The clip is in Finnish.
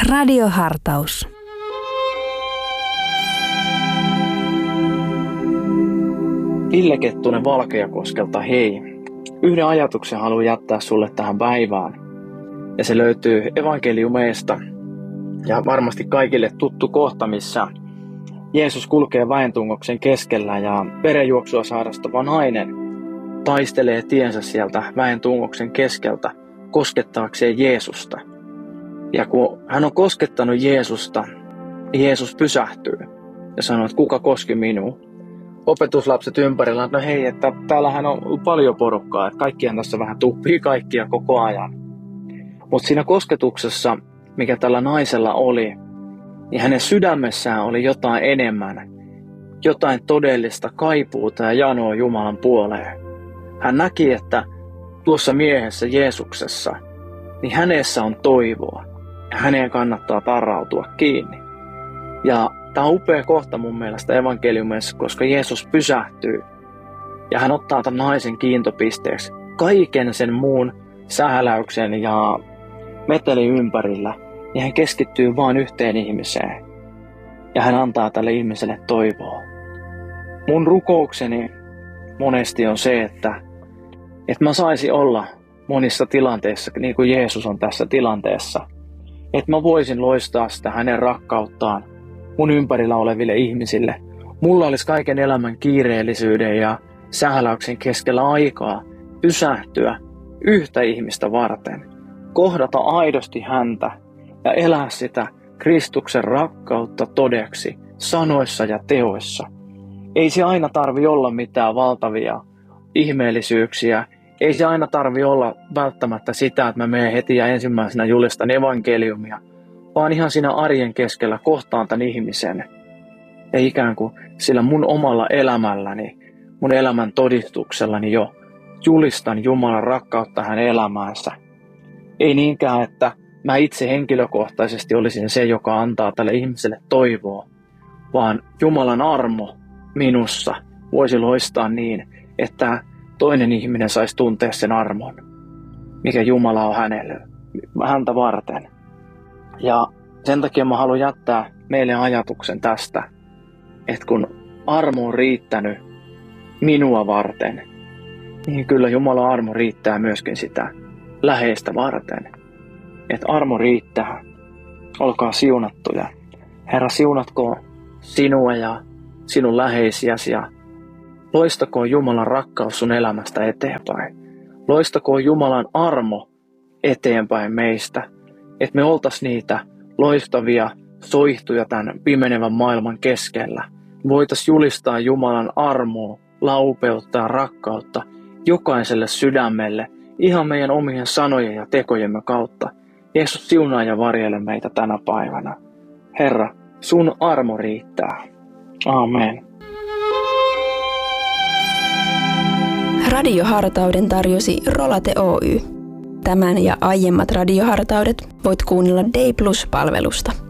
Radiohartaus. Ville Kettunen Valkeakoskelta, hei. Yhden ajatuksen haluan jättää sulle tähän päivään. Ja se löytyy evankeliumeista. Ja varmasti kaikille tuttu kohta, missä Jeesus kulkee väentungoksen keskellä ja verenjuoksua sairastava nainen taistelee tiensä sieltä väentungoksen keskeltä koskettaakseen Jeesusta. Ja kun hän on koskettanut Jeesusta, Jeesus pysähtyy ja sanoo, että kuka koski minua. Opetuslapset ympärillä, että no hei, että täällähän on paljon porukkaa, että kaikkihan tässä vähän tuppii kaikkia koko ajan. Mutta siinä kosketuksessa, mikä tällä naisella oli, niin hänen sydämessään oli jotain enemmän, jotain todellista kaipuuta ja janoa Jumalan puoleen. Hän näki, että tuossa miehessä Jeesuksessa, niin hänessä on toivoa ja häneen kannattaa tarrautua kiinni. Ja tämä on upea kohta mun mielestä evankeliumissa, koska Jeesus pysähtyy ja hän ottaa tämän naisen kiintopisteeksi kaiken sen muun sähäläyksen ja metelin ympärillä. Ja hän keskittyy vain yhteen ihmiseen ja hän antaa tälle ihmiselle toivoa. Mun rukoukseni monesti on se, että mä saisin olla monissa tilanteissa, niin kuin Jeesus on tässä tilanteessa. Että mä voisin loistaa sitä hänen rakkauttaan mun ympärillä oleville ihmisille. Mulla olisi kaiken elämän kiireellisyyden ja sähläyksen keskellä aikaa pysähtyä yhtä ihmistä varten. Kohdata aidosti häntä ja elää sitä Kristuksen rakkautta todeksi sanoissa ja teoissa. Ei se aina tarvi olla mitään valtavia ihmeellisyyksiä. Ei se aina tarvi olla välttämättä sitä, että mä menen heti ja ensimmäisenä julistan evankeliumia, vaan ihan siinä arjen keskellä kohtaan tämän ihmisen. Ja ikään kuin sillä mun omalla elämälläni, mun elämän todistuksellani jo julistan Jumalan rakkautta hänen elämäänsä. Ei niinkään, että mä itse henkilökohtaisesti olisin se, joka antaa tälle ihmiselle toivoa, vaan Jumalan armo minussa voisi loistaa niin, että toinen ihminen saisi tuntea sen armon, mikä Jumala on häntä varten. Ja sen takia mä haluan jättää meille ajatuksen tästä, että kun armo on riittänyt minua varten, niin kyllä Jumalan armo riittää myöskin sitä läheistä varten. Että armo riittää. Olkaa siunattuja. Herra, siunatkoon sinua ja sinun läheisiäsi ja loistakoon Jumalan rakkaus sun elämästä eteenpäin. Loistakoon Jumalan armo eteenpäin meistä. Että me oltaisiin niitä loistavia soihtuja tämän pimenevän maailman keskellä. Voitaisiin julistaa Jumalan armoa, laupeutta ja rakkautta jokaiselle sydämelle ihan meidän omien sanojen ja tekojemme kautta. Jeesus, siunaa ja varjele meitä tänä päivänä. Herra, sun armo riittää. Amen. Radiohartauden tarjosi Rolate Oy. Tämän ja aiemmat radiohartaudet voit kuunnella Day Plus-palvelusta.